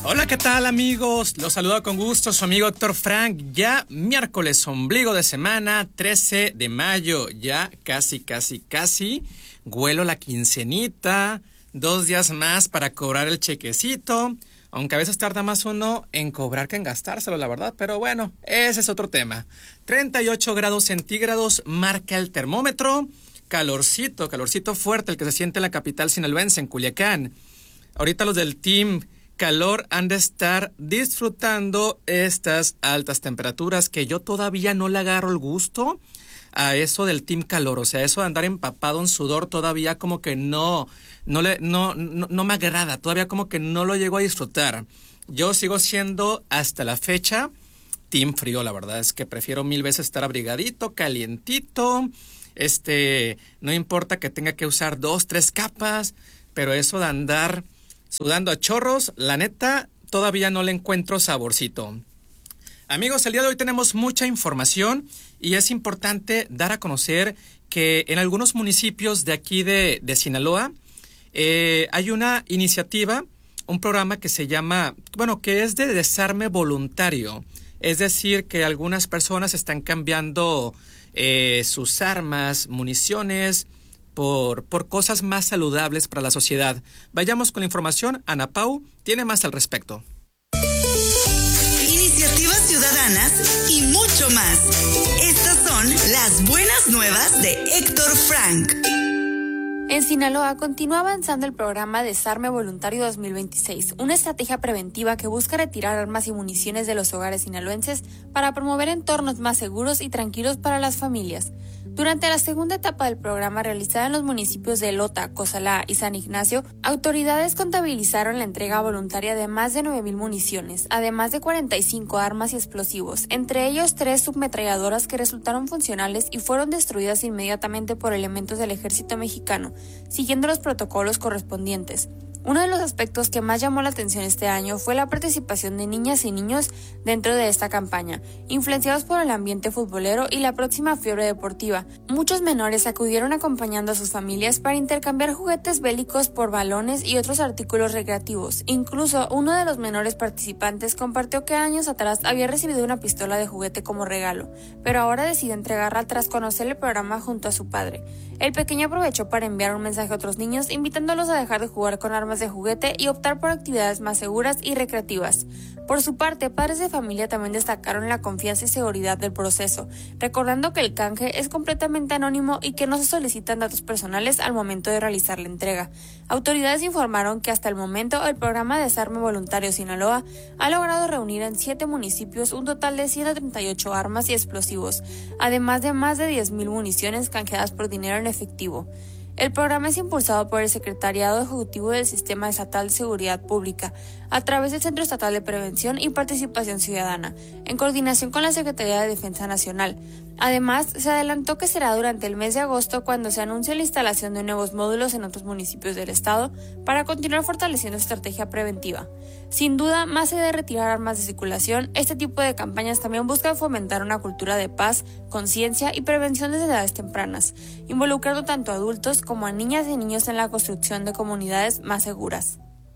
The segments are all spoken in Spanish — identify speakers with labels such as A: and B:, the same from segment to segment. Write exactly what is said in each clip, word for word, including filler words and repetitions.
A: Hola, ¿qué tal, amigos? Los saludo con gusto su amigo Héctor Frank. Ya miércoles, ombligo de semana, trece de mayo, ya casi, casi, casi. Huelo la quincenita, dos días más para cobrar el chequecito. Aunque a veces tarda más uno en cobrar que en gastárselo, la verdad. Pero bueno, ese es otro tema. treinta y ocho grados centígrados marca el termómetro. Calorcito, calorcito fuerte el que se siente en la capital sinaloense, en Culiacán. Ahorita los del team calor han de estar disfrutando estas altas temperaturas que yo todavía no le agarro el gusto a eso del team calor. O sea, eso de andar empapado en sudor todavía como que no, no, le, no, no, no me agrada. Todavía como que no lo llego a disfrutar. Yo sigo siendo hasta la fecha team frío. La verdad es que prefiero mil veces estar abrigadito, calientito. Este, no importa que tenga que usar dos, tres capas, pero eso de andar sudando a chorros, la neta, todavía no le encuentro saborcito. Amigos, el día de hoy tenemos mucha información y es importante dar a conocer que en algunos municipios de aquí de, de Sinaloa eh, hay una iniciativa, un programa que se llama, bueno, que es de desarme voluntario. Es decir, que algunas personas están cambiando eh, sus armas, municiones, Por, por cosas más saludables para la sociedad. Vayamos con la información. Ana Pau tiene más al respecto.
B: Iniciativas ciudadanas y mucho más. Estas son las buenas nuevas de Héctor Frank.
C: En Sinaloa continúa avanzando el programa Desarme Voluntario dos mil veintiséis, una estrategia preventiva que busca retirar armas y municiones de los hogares sinaloenses para promover entornos más seguros y tranquilos para las familias. Durante la segunda etapa del programa realizada en los municipios de Lota, Cozalá y San Ignacio, autoridades contabilizaron la entrega voluntaria de más de nueve mil municiones, además de cuarenta y cinco armas y explosivos, entre ellos tres submetralladoras que resultaron funcionales y fueron destruidas inmediatamente por elementos del ejército mexicano, siguiendo los protocolos correspondientes. Uno de los aspectos que más llamó la atención este año fue la participación de niñas y niños dentro de esta campaña, influenciados por el ambiente futbolero y la próxima fiebre deportiva. Muchos menores acudieron acompañando a sus familias para intercambiar juguetes bélicos por balones y otros artículos recreativos. Incluso uno de los menores participantes compartió que años atrás había recibido una pistola de juguete como regalo, pero ahora decide entregarla tras conocer el programa junto a su padre. El pequeño aprovechó para enviar un mensaje a otros niños invitándolos a dejar de jugar con armas de juguete y optar por actividades más seguras y recreativas. Por su parte, padres de familia también destacaron la confianza y seguridad del proceso, recordando que el canje es completamente anónimo y que no se solicitan datos personales al momento de realizar la entrega. Autoridades informaron que hasta el momento el programa Desarme Voluntario Sinaloa ha logrado reunir en siete municipios un total de ciento treinta y ocho armas y explosivos, además de más de diez mil municiones canjeadas por dinero en efectivo. El programa es impulsado por el Secretariado Ejecutivo del Sistema Estatal de Seguridad Pública, a través del Centro Estatal de Prevención y Participación Ciudadana, en coordinación con la Secretaría de Defensa Nacional. Además, se adelantó que será durante el mes de agosto cuando se anuncie la instalación de nuevos módulos en otros municipios del estado para continuar fortaleciendo su estrategia preventiva. Sin duda, más allá de retirar armas de circulación, este tipo de campañas también buscan fomentar una cultura de paz, conciencia y prevención desde edades tempranas, involucrando tanto a adultos como a niñas y niños en la construcción de comunidades más seguras.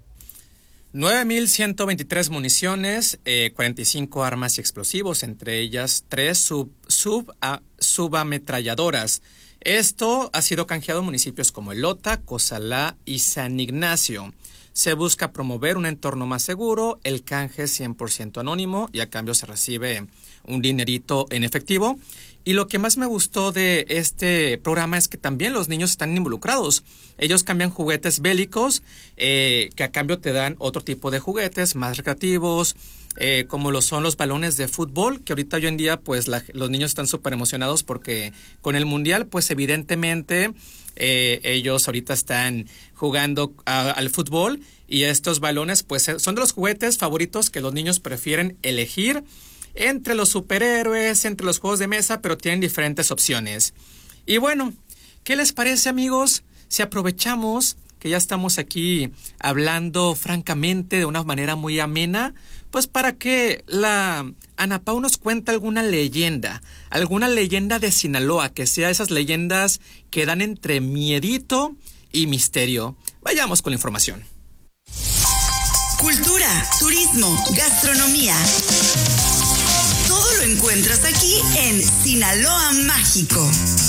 A: nueve mil ciento veintitrés municiones, eh, cuarenta y cinco armas y explosivos, entre ellas tres sub, sub, a, subametralladoras. Esto ha sido canjeado en municipios como Elota, Cozalá y San Ignacio. Se busca promover un entorno más seguro, el canje es cien por ciento anónimo y a cambio se recibe un dinerito en efectivo. Y lo que más me gustó de este programa es que también los niños están involucrados. Ellos cambian juguetes bélicos eh, que a cambio te dan otro tipo de juguetes más recreativos, eh, como lo son los balones de fútbol, que ahorita hoy en día pues la, los niños están súper emocionados porque con el mundial pues evidentemente eh, ellos ahorita están jugando a, al fútbol y estos balones pues son de los juguetes favoritos que los niños prefieren elegir entre los superhéroes, entre los juegos de mesa, pero tienen diferentes opciones. Y bueno, ¿qué les parece, amigos? Si aprovechamos que ya estamos aquí hablando francamente de una manera muy amena, pues para que la Ana Pau nos cuente alguna leyenda, alguna leyenda de Sinaloa, que sea esas leyendas que dan entre miedito y misterio. Vayamos con la información.
B: cultura, turismo, gastronomía. Todo lo encuentras aquí en Sinaloa Mágico.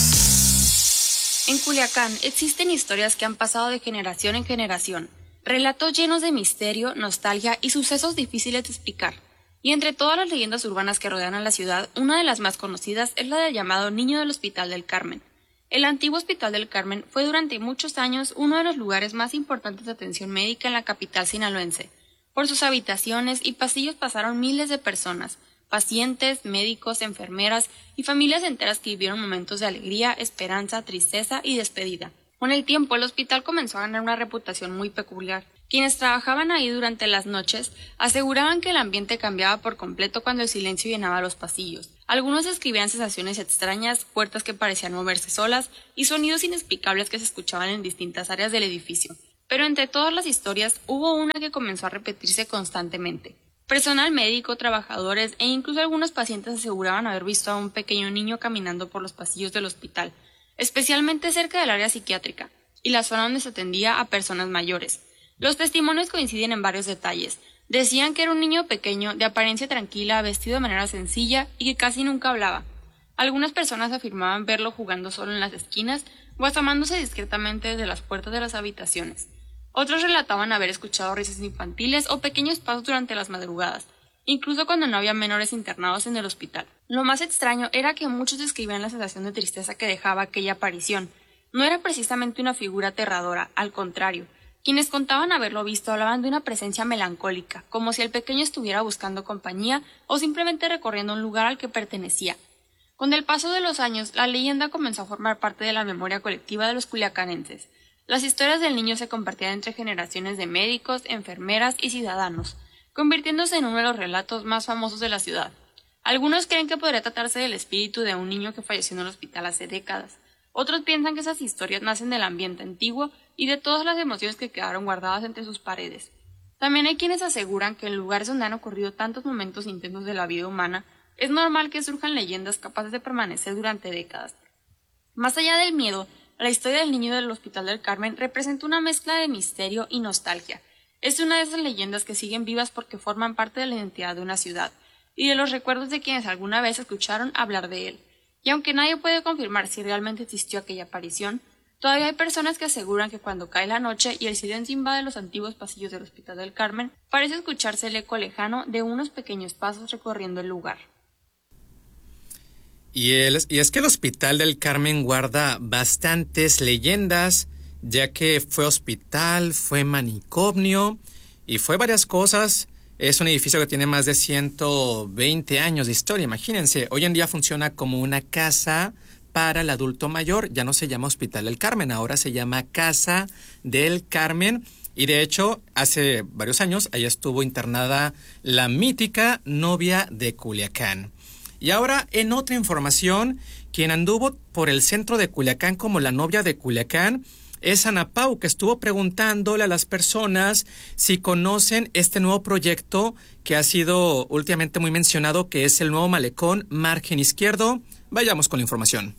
C: En Culiacán existen historias que han pasado de generación en generación, relatos llenos de misterio, nostalgia y sucesos difíciles de explicar. Y entre todas las leyendas urbanas que rodean a la ciudad, una de las más conocidas es la del llamado Niño del Hospital del Carmen. El antiguo Hospital del Carmen fue durante muchos años uno de los lugares más importantes de atención médica en la capital sinaloense. Por sus habitaciones y pasillos pasaron miles de personas, pacientes, médicos, enfermeras y familias enteras que vivieron momentos de alegría, esperanza, tristeza y despedida. Con el tiempo, el hospital comenzó a ganar una reputación muy peculiar. Quienes trabajaban ahí durante las noches aseguraban que el ambiente cambiaba por completo cuando el silencio llenaba los pasillos. Algunos describían sensaciones extrañas, puertas que parecían moverse solas y sonidos inexplicables que se escuchaban en distintas áreas del edificio. Pero entre todas las historias hubo una que comenzó a repetirse constantemente. Personal médico, trabajadores e incluso algunos pacientes aseguraban haber visto a un pequeño niño caminando por los pasillos del hospital, especialmente cerca del área psiquiátrica y la zona donde se atendía a personas mayores. Los testimonios coinciden en varios detalles. Decían que era un niño pequeño, de apariencia tranquila, vestido de manera sencilla y que casi nunca hablaba. Algunas personas afirmaban verlo jugando solo en las esquinas o asomándose discretamente desde las puertas de las habitaciones. Otros relataban haber escuchado risas infantiles o pequeños pasos durante las madrugadas, incluso cuando no había menores internados en el hospital. Lo más extraño era que muchos describían la sensación de tristeza que dejaba aquella aparición. No era precisamente una figura aterradora, al contrario. Quienes contaban haberlo visto hablaban de una presencia melancólica, como si el pequeño estuviera buscando compañía o simplemente recorriendo un lugar al que pertenecía. Con el paso de los años, la leyenda comenzó a formar parte de la memoria colectiva de los culiacanenses. Las historias del niño se compartían entre generaciones de médicos, enfermeras y ciudadanos, convirtiéndose en uno de los relatos más famosos de la ciudad. Algunos creen que podría tratarse del espíritu de un niño que falleció en el hospital hace décadas. Otros piensan que esas historias nacen del ambiente antiguo y de todas las emociones que quedaron guardadas entre sus paredes. También hay quienes aseguran que en lugares donde han ocurrido tantos momentos intensos de la vida humana, es normal que surjan leyendas capaces de permanecer durante décadas. Más allá del miedo, la historia del niño del Hospital del Carmen representa una mezcla de misterio y nostalgia. Es una de esas leyendas que siguen vivas porque forman parte de la identidad de una ciudad y de los recuerdos de quienes alguna vez escucharon hablar de él. Y aunque nadie puede confirmar si realmente existió aquella aparición, todavía hay personas que aseguran que cuando cae la noche y el silencio invade los antiguos pasillos del Hospital del Carmen, parece escucharse el eco lejano de unos pequeños pasos recorriendo el lugar.
A: Y, el, y es que el Hospital del Carmen guarda bastantes leyendas, ya que fue hospital, fue manicomio y fue varias cosas. Es un edificio que tiene más de ciento veinte años de historia, imagínense. Hoy en día funciona como una casa para el adulto mayor. Ya no se llama Hospital del Carmen, ahora se llama Casa del Carmen. Y de hecho, hace varios años, ahí estuvo internada la mítica novia de Culiacán. Y ahora, en otra información, quien anduvo por el centro de Culiacán como la novia de Culiacán es Ana Pau, que estuvo preguntándole a las personas si conocen este nuevo proyecto que ha sido últimamente muy mencionado, que es el nuevo malecón Margen Izquierdo. Vayamos con la información.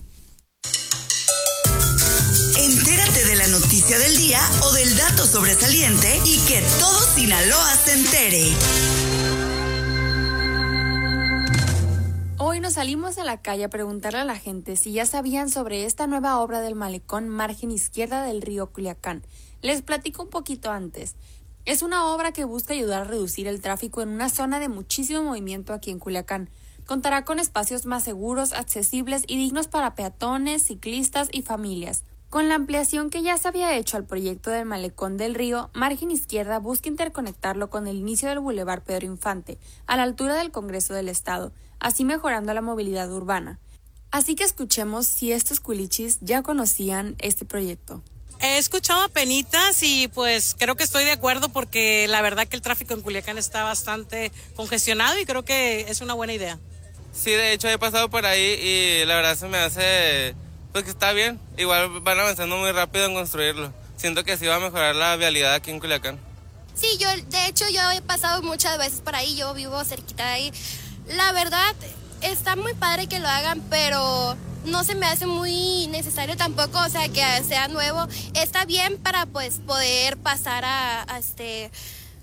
B: Entérate de la noticia del día o del dato sobresaliente y que todo Sinaloa se entere.
C: Hoy nos salimos a la calle a preguntarle a la gente si ya sabían sobre esta nueva obra del malecón Margen Izquierda del río Culiacán. Les platico un poquito antes. Es una obra que busca ayudar a reducir el tráfico en una zona de muchísimo movimiento aquí en Culiacán. Contará con espacios más seguros, accesibles y dignos para peatones, ciclistas y familias. Con la ampliación que ya se había hecho al proyecto del malecón del río, Margen Izquierda busca interconectarlo con el inicio del Boulevard Pedro Infante, a la altura del Congreso del Estado, así mejorando la movilidad urbana. Así que escuchemos si estos culichis ya conocían este proyecto.
D: He escuchado apenitas y pues creo que estoy de acuerdo porque la verdad que el tráfico en Culiacán está bastante congestionado y creo que es una buena idea.
E: Sí, de hecho he pasado por ahí y la verdad se me hace pues que está bien. Igual van avanzando muy rápido en construirlo. Siento que sí va a mejorar la vialidad aquí en Culiacán.
F: Sí, yo de hecho yo he pasado muchas veces por ahí, yo vivo cerquita de ahí. La verdad está muy padre que lo hagan, pero no se me hace muy necesario tampoco, o sea, que sea nuevo. Está bien para pues poder pasar a, a este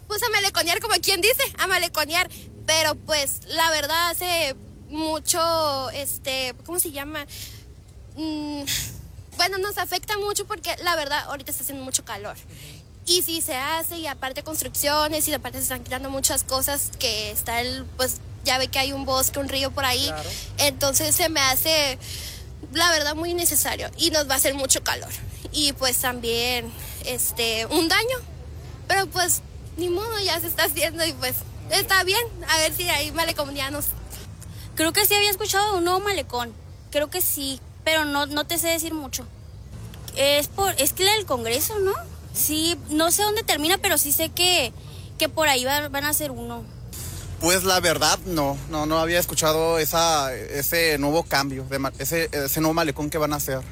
F: pues a maleconear, como quien dice, a maleconear. Pero pues la verdad hace mucho, este, ¿cómo se llama? Mm, bueno, nos afecta mucho porque la verdad ahorita está haciendo mucho calor. Y si se hace, y aparte construcciones, y aparte se están quitando muchas cosas, que está el, pues ya ve que hay un bosque, un río por ahí. Claro. Entonces se me hace, la verdad, muy necesario. Y nos va a hacer mucho calor. Y pues también, este, un daño. Pero pues, ni modo, ya se está haciendo y pues está bien. A ver si hay maleconianos.
G: Creo que sí había escuchado un nuevo malecón. Creo que sí, pero no, no te sé decir mucho. Es por, es que la del Congreso, ¿no? Sí, no sé dónde termina, pero sí sé que, que por ahí va, van a hacer uno.
H: Pues la verdad no, no, no había escuchado esa, ese nuevo cambio, de, ese, ese nuevo malecón que van a hacer.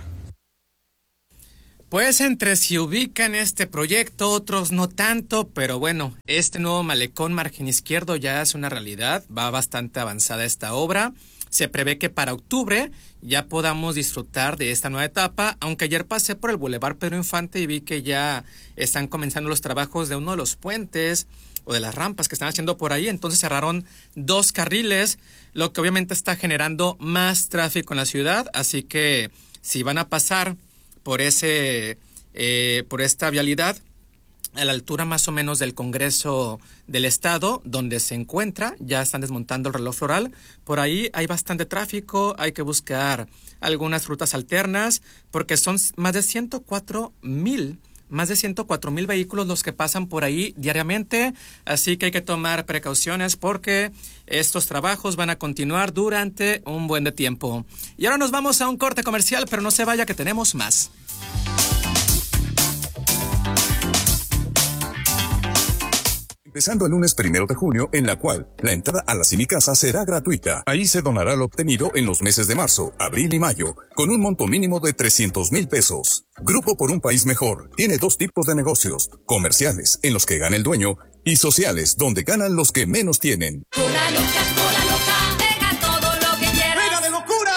A: Pues entre si ubican este proyecto, otros no tanto, pero bueno, este nuevo malecón margen izquierdo ya es una realidad, va bastante avanzada esta obra. Se prevé que para octubre ya podamos disfrutar de esta nueva etapa, aunque ayer pasé por el Boulevard Pedro Infante y vi que ya están comenzando los trabajos de uno de los puentes o de las rampas que están haciendo por ahí, entonces cerraron dos carriles, lo que obviamente está generando más tráfico en la ciudad, así que si van a pasar por ese, eh, por esta vialidad, a la altura más o menos del Congreso del Estado, donde se encuentra, ya están desmontando el reloj floral. Por ahí hay bastante tráfico, hay que buscar algunas rutas alternas, porque son más de ciento cuatro mil, más de ciento cuatro mil vehículos los que pasan por ahí diariamente, así que hay que tomar precauciones porque estos trabajos van a continuar durante un buen de tiempo. Y ahora nos vamos a un corte comercial, pero no se vaya que tenemos más.
I: Empezando el lunes primero de junio, en la cual la entrada a la Cinicasa será gratuita. Ahí se donará lo obtenido en los meses de marzo, abril y mayo, con un monto mínimo de trescientos mil pesos. Grupo por un País Mejor tiene dos tipos de negocios: comerciales, en los que gana el dueño, y sociales, donde ganan los que menos tienen.
J: Cola loca, cola loca, pega todo lo que quieras. ¡Pega de locura!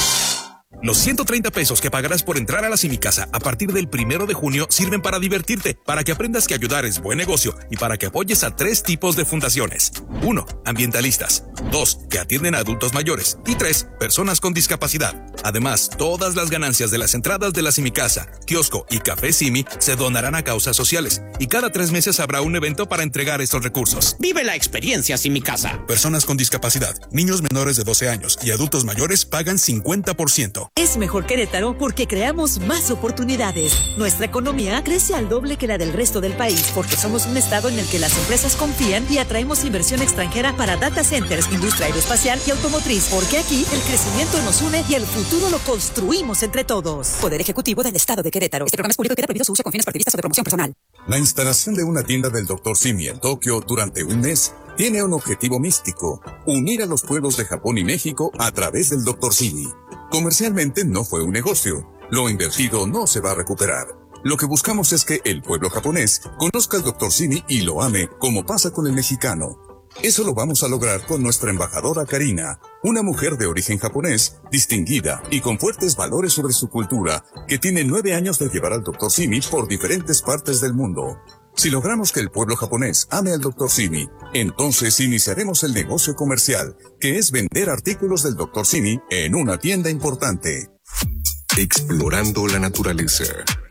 K: Los ciento treinta pesos que pagarás por entrar a la Cinicasa a partir del primero de junio sirven para divertirte, para que aprendas que ayudar es buen negocio y para que apoyes a tres tipos de fundaciones. Uno, ambientalistas. Dos, que atienden a adultos mayores. Y tres, personas con discapacidad. Además, todas las ganancias de las entradas de la Cinicasa, kiosco y café Simi se donarán a causas sociales. Y cada tres meses habrá un evento para entregar estos recursos.
L: Vive la experiencia Cinicasa.
K: Personas con discapacidad, niños menores de doce años y adultos mayores pagan cincuenta por ciento.
M: Es mejor Querétaro porque creamos más oportunidades. Nuestra economía crece al doble que la del resto del país porque somos un estado en el que las empresas confían y atraemos inversión extranjera para data centers, industria aeroespacial y automotriz. Porque aquí el crecimiento nos une y el futuro lo construimos entre todos. Poder Ejecutivo del Estado de Querétaro. Este programa es público y queda prohibido su uso con fines partidistas o de promoción personal.
I: La instalación de una tienda del doctor Simi en Tokio durante un mes tiene un objetivo místico: unir a los pueblos de Japón y México a través del doctor Simi. Comercialmente no fue un negocio. Lo invertido no se va a recuperar. Lo que buscamos es que el pueblo japonés conozca al doctor Simi y lo ame, como pasa con el mexicano. Eso lo vamos a lograr con nuestra embajadora Karina, una mujer de origen japonés, distinguida y con fuertes valores sobre su cultura, que tiene nueve años de llevar al doctor Simi por diferentes partes del mundo. Si logramos que el pueblo japonés ame al doctor Simi, entonces iniciaremos el negocio comercial, que es vender artículos del doctor Simi en una tienda importante.
N: Explorando la naturaleza.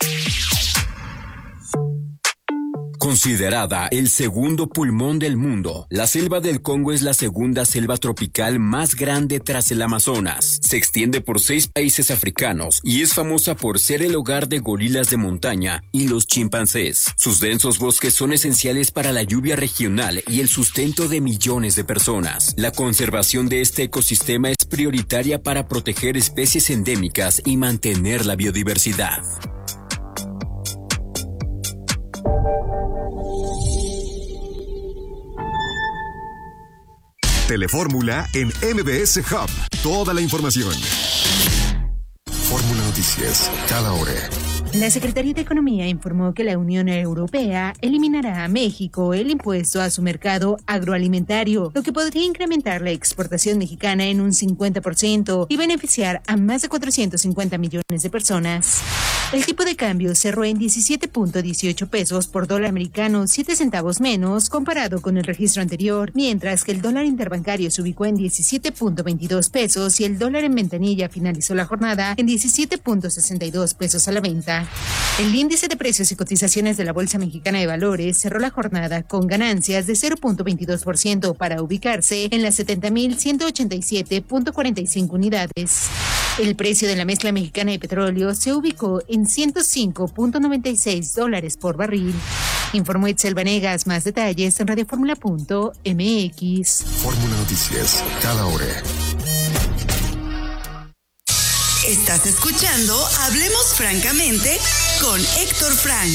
N: Considerada el segundo pulmón del mundo, la selva del Congo es la segunda selva tropical más grande tras el Amazonas. Se extiende por seis países africanos y es famosa por ser el hogar de gorilas de montaña y los chimpancés. Sus densos bosques son esenciales para la lluvia regional y el sustento de millones de personas. La conservación de este ecosistema es prioritaria para proteger especies endémicas y mantener la biodiversidad.
O: Telefórmula en M B S Hub. Toda la información.
N: Fórmula Noticias, cada hora.
P: La Secretaría de Economía informó que la Unión Europea eliminará a México el impuesto a su mercado agroalimentario, lo que podría incrementar la exportación mexicana en un cincuenta por ciento y beneficiar a más de cuatrocientos cincuenta millones de personas. El tipo de cambio cerró en diecisiete punto dieciocho pesos por dólar americano, siete centavos menos comparado con el registro anterior, mientras que el dólar interbancario se ubicó en diecisiete punto veintidós pesos y el dólar en ventanilla finalizó la jornada en diecisiete punto sesenta y dos pesos a la venta. El índice de precios y cotizaciones de la Bolsa Mexicana de Valores cerró la jornada con ganancias de cero punto veintidós por ciento para ubicarse en las setenta mil ciento ochenta y siete punto cuarenta y cinco unidades. El precio de la mezcla mexicana de petróleo se ubicó en ciento cinco punto noventa y seis dólares por barril. Informó Itzel Vanegas. Más detalles en radioformula punto m x.
O: Fórmula Noticias, cada hora.
B: Estás escuchando Hablemos Francamente con Héctor Frank.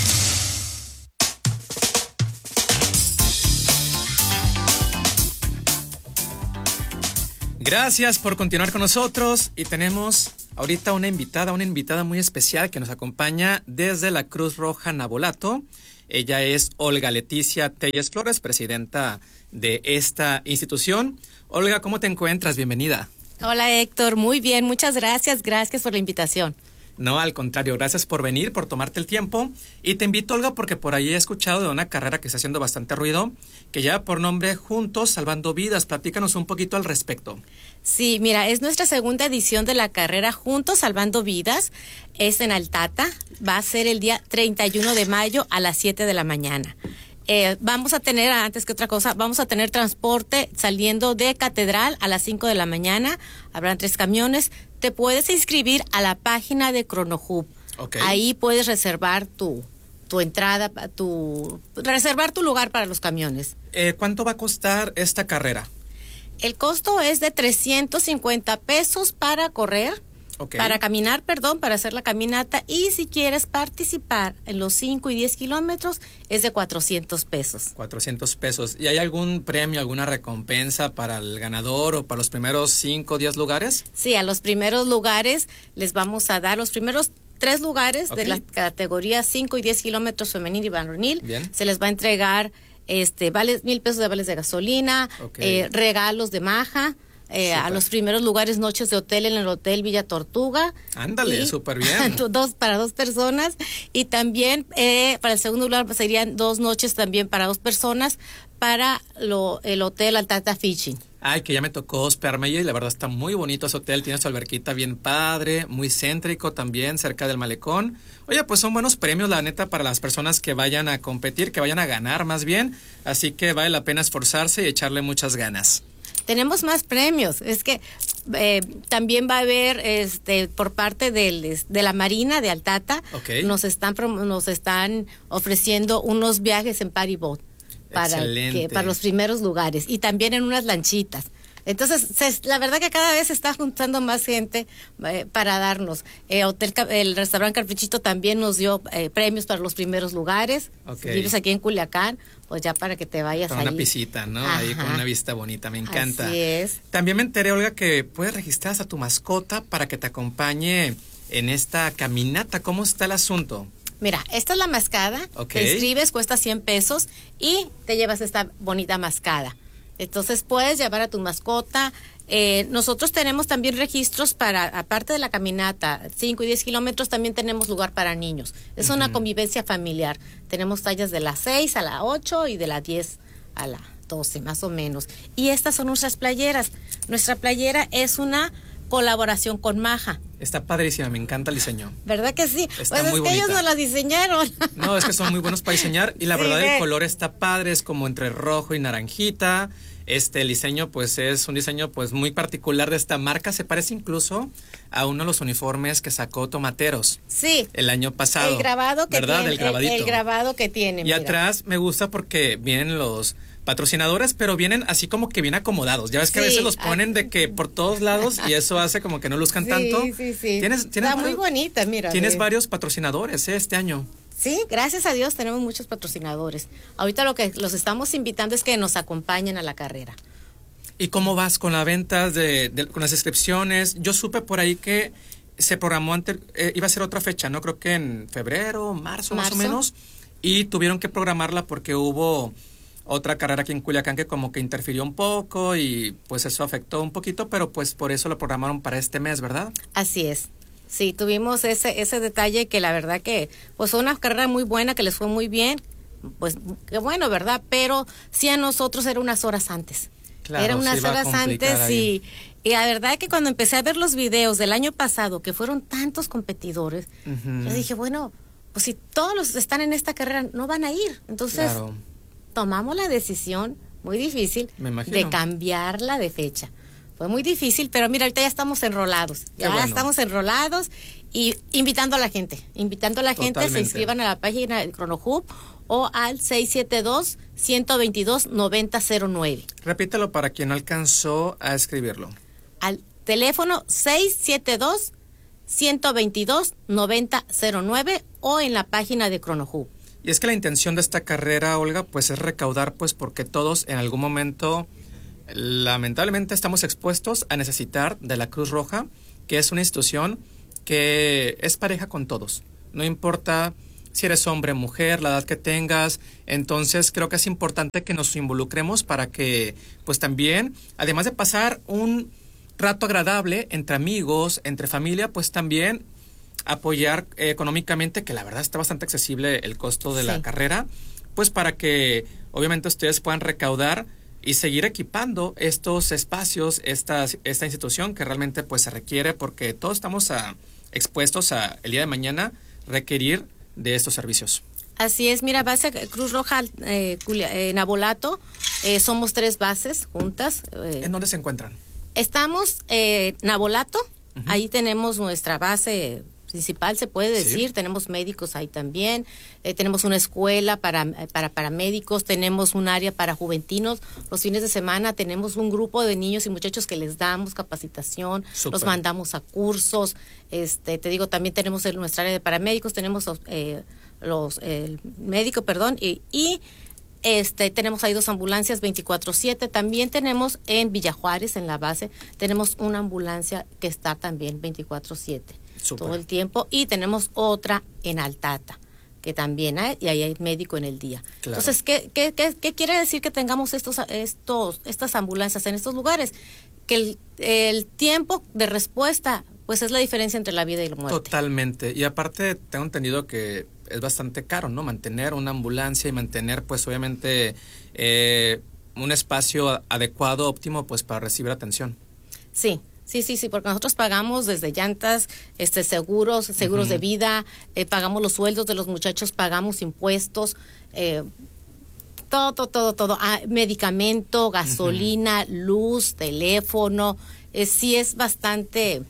A: Gracias por continuar con nosotros y tenemos ahorita una invitada, una invitada muy especial que nos acompaña desde la Cruz Roja Nabolato. Ella es Olga Leticia Telles Flores, presidenta de esta institución. Olga, ¿cómo te encuentras? Bienvenida.
Q: Hola Héctor, muy bien, muchas gracias, gracias por la invitación.
A: No, al contrario, gracias por venir, por tomarte el tiempo. Y te invito, Olga, porque por ahí he escuchado de una carrera que está haciendo bastante ruido, que lleva por nombre Juntos Salvando Vidas. Platícanos un poquito al respecto.
Q: Sí, mira, es nuestra segunda edición de la carrera Juntos Salvando Vidas. Es en Altata, va a ser el día treinta y uno de mayo a las siete de la mañana. Eh, vamos a tener, antes que otra cosa, vamos a tener transporte saliendo de Catedral a las cinco de la mañana. Habrán tres camiones. Te puedes inscribir a la página de CronoHub. Okay. Ahí puedes reservar tu, tu entrada, tu reservar tu lugar para los camiones.
A: Eh, ¿Cuánto va a costar esta carrera?
Q: El costo es de trescientos cincuenta pesos para correr. Okay. Para caminar, perdón, para hacer la caminata, y si quieres participar en los cinco y diez kilómetros es de cuatrocientos pesos.
A: cuatrocientos pesos. ¿Y hay algún premio, alguna recompensa para el ganador o para los primeros cinco o diez lugares?
Q: Sí, a los primeros lugares les vamos a dar los primeros tres lugares. Okay. De las categorías cinco y diez kilómetros femenil y varonil. Bien. Se les va a entregar este vales, mil pesos de vales de gasolina, okay. eh, regalos de maja. Eh, a los primeros lugares, noches de hotel en el Hotel Villa Tortuga.
A: Ándale, súper bien.
Q: Dos, para dos personas. Y también eh, para el segundo lugar serían dos noches también para dos personas para lo, el Hotel Altata Fishing.
A: Ay, que ya me tocó hospedarme y la verdad está muy bonito ese hotel. Tiene su alberquita bien padre, muy céntrico también, cerca del malecón. Oye, pues son buenos premios, la neta, para las personas que vayan a competir, que vayan a ganar más bien. Así que vale la pena esforzarse y echarle muchas ganas.
Q: Tenemos más premios. Es que eh, también va a haber este por parte del, de la Marina de Altata. Okay. Nos están nos están ofreciendo unos viajes en party boat para que, para los primeros lugares y también en unas lanchitas. Entonces, se, la verdad que cada vez se está juntando más gente eh, para darnos. Eh, Hotel, el restaurante Carpichito también nos dio eh, premios para los primeros lugares. Okay. Si vives aquí en Culiacán, pues ya para que te vayas
A: con
Q: ahí.
A: Una pisita, ¿no? Ajá. Ahí con una vista bonita, me encanta.
Q: Así es.
A: También me enteré, Olga, que puedes registrar a tu mascota para que te acompañe en esta caminata. ¿Cómo está el asunto?
Q: Mira, esta es la mascada. Okay. Te inscribes, cuesta cien pesos y te llevas esta bonita mascada. Entonces puedes llevar a tu mascota. Eh, nosotros tenemos también registros para, aparte de la caminata, cinco y diez kilómetros, también tenemos lugar para niños. Es uh-huh. una convivencia familiar. Tenemos tallas de las seis a la ocho y de la diez a la doce, más o menos. Y estas son nuestras playeras. Nuestra playera es una colaboración con Maja.
A: Está padrísima, me encanta el diseño.
Q: ¿Verdad que sí?
A: Está
Q: pues
A: muy
Q: es que
A: bonita.
Q: Ellos nos la diseñaron.
A: No, es que son muy buenos para diseñar y la
Q: sí,
A: verdad
Q: ve.
A: El color está padre, es como entre rojo y naranjita. Este, el diseño pues es un diseño pues muy particular de esta marca, se parece incluso a uno de los uniformes que sacó Tomateros.
Q: Sí.
A: El año pasado.
Q: El grabado que
A: ¿verdad?
Q: tiene.
A: El grabadito.
Q: El, el grabado que tiene.
A: Y
Q: mira.
A: atrás me gusta porque vienen los patrocinadores, pero vienen así como que bien acomodados. Ya ves que sí, a veces los ponen de que por todos lados y eso hace como que no luzcan
Q: sí,
A: tanto.
Q: Sí, sí, sí.
A: ¿Tienes, tienes
Q: Está muy bonita, mira.
A: Tienes
Q: de...
A: varios patrocinadores ¿eh? Este año.
Q: Sí, gracias a Dios tenemos muchos patrocinadores. Ahorita lo que los estamos invitando es que nos acompañen a la carrera.
A: ¿Y cómo vas con la venta de, de con las inscripciones? Yo supe por ahí que se programó antes, eh, iba a ser otra fecha, ¿no? Creo que en febrero, marzo, marzo, más o menos. Y tuvieron que programarla porque hubo otra carrera aquí en Culiacán que como que interfirió un poco y pues eso afectó un poquito, pero pues por eso lo programaron para este mes, ¿verdad?
Q: Así es. Sí, tuvimos ese ese detalle que la verdad que pues fue una carrera muy buena, que les fue muy bien, pues qué bueno, ¿verdad? Pero sí a nosotros era unas horas antes.
A: Claro,
Q: era unas horas antes y, y la verdad que cuando empecé a ver los videos del año pasado, que fueron tantos competidores, uh-huh. yo dije, bueno, pues si todos los están en esta carrera, no van a ir. Entonces, claro. tomamos la decisión muy difícil de cambiarla de fecha. Fue muy difícil, pero mira, ahorita ya estamos enrolados. Ya bueno. estamos enrolados y invitando a la gente, invitando a la gente a que se inscriban a la página de CronoHub o al seis siete dos, uno dos dos, nueve cero cero nueve.
A: Repítelo para quien no alcanzó a escribirlo.
Q: Al teléfono seis siete dos, uno dos dos, nueve cero cero nueve o en la página de CronoHub.
A: Y es que la intención de esta carrera, Olga, pues es recaudar, pues porque todos en algún momento, lamentablemente, estamos expuestos a necesitar de la Cruz Roja, que es una institución que es pareja con todos. No importa si eres hombre, mujer, la edad que tengas. Entonces creo que es importante que nos involucremos para que, pues también, además de pasar un rato agradable entre amigos, entre familia, pues también apoyar eh, económicamente, que la verdad está bastante accesible el costo de sí. la carrera, pues para que obviamente ustedes puedan recaudar y seguir equipando estos espacios, esta, esta institución que realmente pues se requiere, porque todos estamos a, expuestos a el día de mañana requerir de estos servicios.
Q: Así es, mira, base Cruz Roja eh, en Abolato, eh, somos tres bases juntas.
A: Eh, ¿En dónde se encuentran?
Q: Estamos eh, en Abolato, uh-huh. ahí tenemos nuestra base principal, se puede decir, sí. tenemos médicos ahí también, eh, tenemos una escuela para, para paramédicos, tenemos un área para juventinos, los fines de semana tenemos un grupo de niños y muchachos que les damos capacitación, Super. los mandamos a cursos, este te digo, también tenemos en nuestra área de paramédicos, tenemos eh, los el médico, perdón, y, y este tenemos ahí dos ambulancias veinticuatro siete, también tenemos en Villa Juárez, en la base, tenemos una ambulancia que está también veinticuatro siete. Super. Todo el tiempo, y tenemos otra en Altata, que también hay, y ahí hay médico en el día. Claro. Entonces, ¿qué, qué, qué, ¿qué quiere decir que tengamos estos, estos, estas ambulancias en estos lugares? Que el, el tiempo de respuesta, pues es la diferencia entre la vida y la muerte.
A: Totalmente, y aparte tengo entendido que es bastante caro, ¿no? Mantener una ambulancia y mantener, pues obviamente, eh, un espacio adecuado, óptimo, pues para recibir atención.
Q: Sí. Sí, sí, sí, porque nosotros pagamos desde llantas, este, seguros, seguros uh-huh. de vida, eh, pagamos los sueldos de los muchachos, pagamos impuestos, eh, todo, todo, todo, todo, ah, medicamento, gasolina, uh-huh. luz, teléfono, eh, sí es bastante,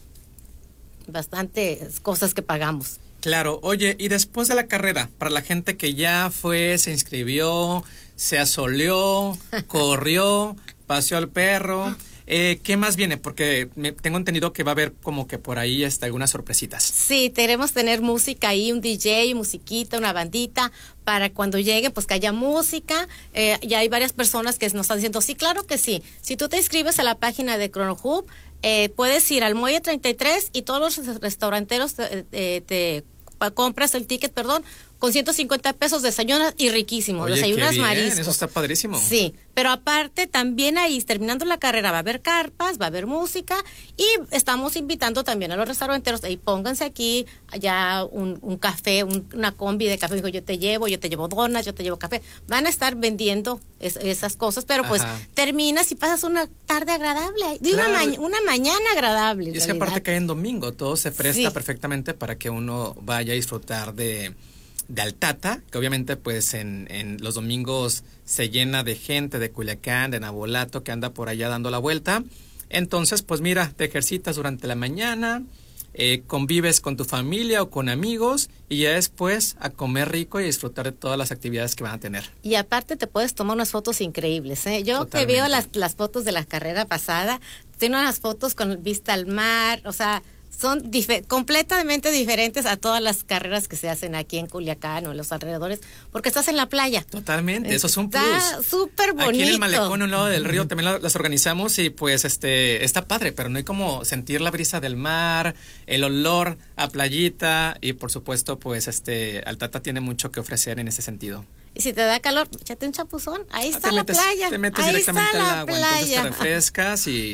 Q: bastante cosas que pagamos.
A: Claro, oye, y después de la carrera, para la gente que ya fue, se inscribió, se asoleó, corrió, paseó al perro... Eh, ¿Qué más viene? Porque me, tengo entendido que va a haber como que por ahí hasta algunas sorpresitas.
Q: Sí, queremos tener música ahí, un D J, musiquita, una bandita, para cuando llegue, pues que haya música. Eh, ya hay varias personas que nos están diciendo, sí, claro que sí. Si tú te inscribes a la página de CronoHub, eh, puedes ir al Muelle treinta y tres y todos los restauranteros te, te, te compras el ticket, perdón, con ciento cincuenta pesos desayunas y riquísimo.
A: Oye,
Q: desayunas
A: qué bien,
Q: mariscos.
A: Eso está padrísimo.
Q: Sí, pero aparte también ahí, terminando la carrera, va a haber carpas, va a haber música y estamos invitando también a los restauranteros, ahí pónganse aquí, allá un, un café, un, una combi de café, digo, yo te llevo, yo te llevo donas, yo te llevo café. Van a estar vendiendo es, esas cosas, pero pues Ajá. terminas y pasas una tarde agradable, de claro. una, ma- una mañana agradable.
A: Y es que aparte cae en domingo, todo se presta sí. perfectamente para que uno vaya a disfrutar de... de Altata, que obviamente pues en, en los domingos se llena de gente de Culiacán, de Navolato, que anda por allá dando la vuelta. Entonces, pues mira, te ejercitas durante la mañana, eh, convives con tu familia o con amigos y ya después a comer rico y a disfrutar de todas las actividades que van a tener.
Q: Y aparte te puedes tomar unas fotos increíbles, ¿eh? Yo Totalmente. que veo las, las fotos de la carrera pasada, tengo unas fotos con vista al mar, o sea... son dif- completamente diferentes a todas las carreras que se hacen aquí en Culiacán o en los alrededores, porque estás en la playa.
A: Totalmente, eso es un plus.
Q: Está súper bonito.
A: Aquí en el malecón, a un lado del río, también las organizamos y pues este está padre, pero no hay como sentir la brisa del mar, el olor a playita y por supuesto pues este Altata tiene mucho que ofrecer en ese sentido.
Q: Y si te da calor, échate un chapuzón, ahí está
A: ah,
Q: la
A: metes,
Q: playa.
A: Te metes
Q: ahí
A: directamente
Q: está
A: al agua,
Q: playa.
A: Entonces te refrescas y...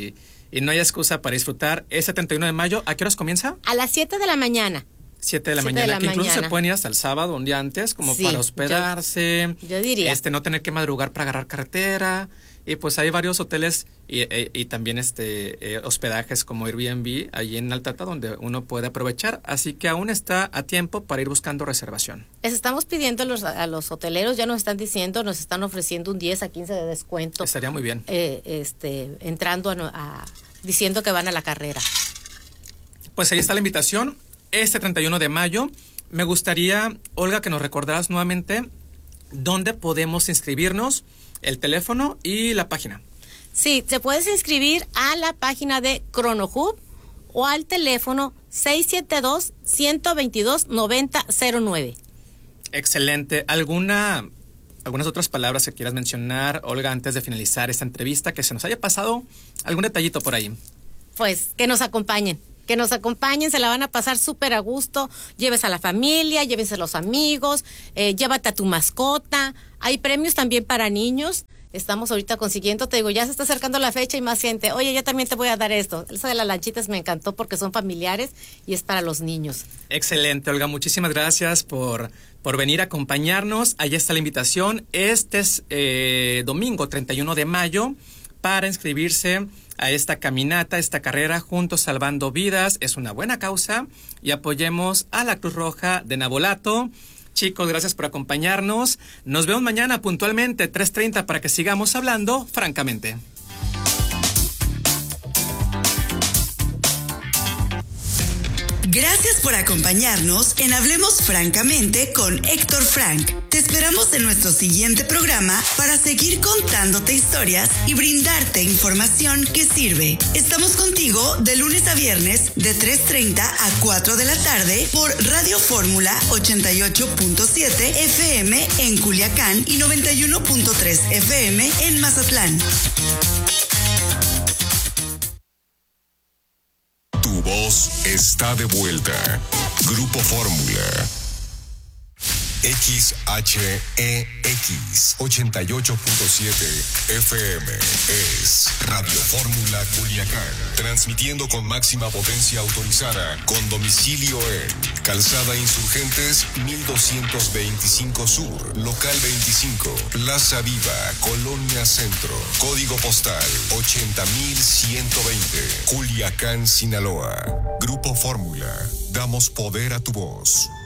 A: y no hay excusa para disfrutar ese treinta y uno de mayo. ¿A qué horas comienza?
Q: A las siete de la mañana.
A: siete de la mañana, de la que incluso mañana. Se pueden ir hasta el sábado, un día antes, como sí, para hospedarse.
Q: Yo, yo diría.
A: Este, no tener que madrugar para agarrar carretera. Y pues hay varios hoteles y, y, y también este eh, hospedajes como Airbnb allí en Altata donde uno puede aprovechar. Así que aún está a tiempo para ir buscando reservación.
Q: Les estamos pidiendo a los, a los hoteleros, ya nos están diciendo, nos están ofreciendo un diez a quince de descuento.
A: Estaría muy bien.
Q: Eh, este, entrando a, a, diciendo que van a la carrera.
A: Pues ahí está la invitación. Este treinta y uno de mayo, me gustaría, Olga, que nos recordaras nuevamente dónde podemos inscribirnos, el teléfono y la página.
Q: Sí, te puedes inscribir a la página de CronoHub o al teléfono seis siete dos, uno dos dos, nueve cero cero nueve.
A: Excelente. ¿Alguna, algunas otras palabras que quieras mencionar, Olga, antes de finalizar esta entrevista, que se nos haya pasado algún detallito por ahí?
Q: Pues que nos acompañen. Que nos acompañen, se la van a pasar súper a gusto. Lleves a la familia, llévense a los amigos, eh, llévate a tu mascota. Hay premios también para niños. Estamos ahorita consiguiendo, te digo, ya se está acercando la fecha y más gente. Oye, yo también te voy a dar esto. Eso de las lanchitas me encantó porque son familiares y es para los niños.
A: Excelente, Olga. Muchísimas gracias por, por venir a acompañarnos. Allí está la invitación. Este es eh, domingo treinta y uno de mayo para inscribirse a esta caminata, esta carrera Juntos Salvando Vidas. Es una buena causa y apoyemos a la Cruz Roja de Navolato. Chicos, gracias por acompañarnos. Nos vemos mañana puntualmente, tres treinta, para que sigamos hablando francamente.
B: Gracias por acompañarnos en Hablemos Francamente con Héctor Frank. Te esperamos en nuestro siguiente programa para seguir contándote historias y brindarte información que sirve. Estamos contigo de lunes a viernes de tres treinta a cuatro de la tarde por Radio Fórmula ochenta y ocho punto siete F M en Culiacán y noventa y uno punto tres F M en Mazatlán.
O: Tu voz está de vuelta. Grupo Fórmula. X H E X ochenta y ocho punto siete F M es Radio Fórmula Culiacán, transmitiendo con máxima potencia autorizada, con domicilio en Calzada Insurgentes mil doscientos veinticinco Sur, Local veinticinco, Plaza Viva, Colonia Centro, Código Postal ochenta mil ciento veinte, Culiacán, Sinaloa. Grupo Fórmula, damos poder a tu voz.